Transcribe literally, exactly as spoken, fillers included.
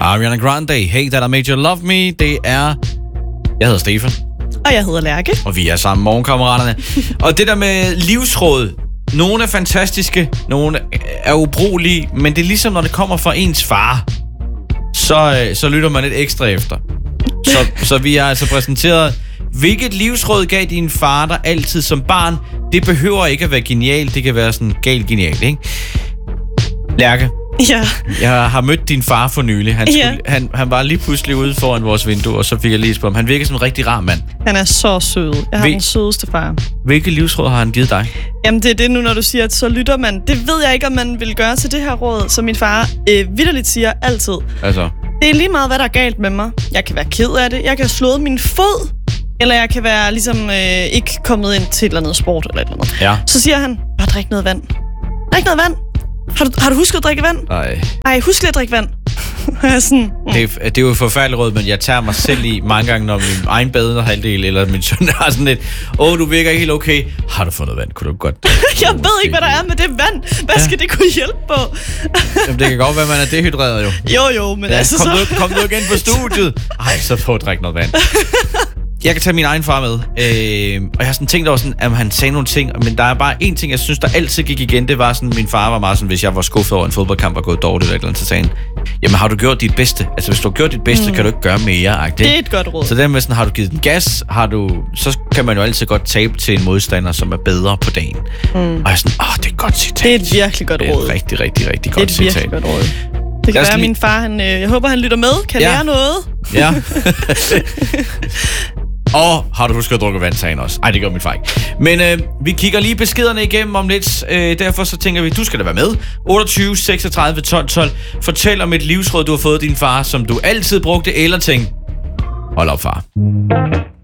Ariana Grande, Hey That I Made You Love Me. Det er... Jeg hedder Stefan. Og jeg hedder Lærke. Og vi er sammen, morgenkammeraterne. Og det der med livsråd. Nogle er fantastiske, nogle er ubrugelige, men det er ligesom, når det kommer fra ens far, så, så lytter man lidt ekstra efter. Så, så vi har altså præsenteret, hvilket livsråd gav din far dig altid som barn. Det behøver ikke at være genialt, det kan være sådan galt genialt, ikke? Lærke, ja. Jeg har mødt din far for nylig. Han, skulle, ja. han, han var lige pludselig ude foran vores vindue, og så fik jeg lige spørge ham. Han virker som en rigtig rar mand. Han er så sød. Jeg har Hvil- den sødeste far. Hvilke livsråd har han givet dig? Jamen det er det nu, når du siger, at så lytter man. Det ved jeg ikke, om man vil gøre til det her råd, som min far øh, vitterligt siger altid. Altså? Det er lige meget, hvad der er galt med mig. Jeg kan være ked af det. Jeg kan have slået min fod. Eller jeg kan være ligesom øh, ikke kommet ind til et eller andet sport eller et eller andet. Ja. Så siger han, bare drik noget vand. Drik noget vand. Har du, har du husket at drikke vand? Nej. Ej, husk lige at drikke vand. Sådan, mm. det, er, det er jo et forfærdeligt råd, men jeg tager mig selv i mange gange, når min egen badende halvdel eller min søn har sådan lidt, åh, du virker ikke helt okay. Har du fået noget vand? Kunne du godt... jeg ved ikke, hvad der er med det vand. Hvad ja. skal det kunne hjælpe på? Jamen, det kan godt være, man er dehydreret jo. Jo, jo, men ja, altså kom så... Du, kom du igen på studiet? Ej, så få at drikke noget vand. Jeg kan tage min egen far med, øh, og jeg har sådan tænkt over sådan, at han sagde nogle ting, men der er bare en ting, jeg synes, der altid gik igen, det var sådan, min far var meget sådan, hvis jeg var skuffet over en fodboldkamp og gået dårligt eller et eller andet, så sagde han, jamen har du gjort dit bedste? Altså hvis du har gjort dit bedste, mm. kan du ikke gøre mere, agtigt. Det er et godt råd. Så den med sådan, har du givet den gas, har du, så kan man jo altid godt tabe til en modstander, som er bedre på dagen. Mm. Og jeg er sådan, åh, det er et godt citat. Det er et virkelig godt råd. Det er et rigtig, rigtig, rigtig godt citat. Det er et virkelig godt råd. Det kan være, at min far, han, øh, jeg håber, han lytter med, kan ja. lære noget. Ja. Og har du husket at drukke vand, sagde han også. Ej, det gør min far ikke. Men øh, vi kigger lige beskederne igennem om lidt. Øh, derfor så tænker vi, du skal da være med. otteogtyve seksogtredive tolv tolv. Fortæl om et livsråd, du har fået din far, som du altid brugte, eller tænkte, hold op, far.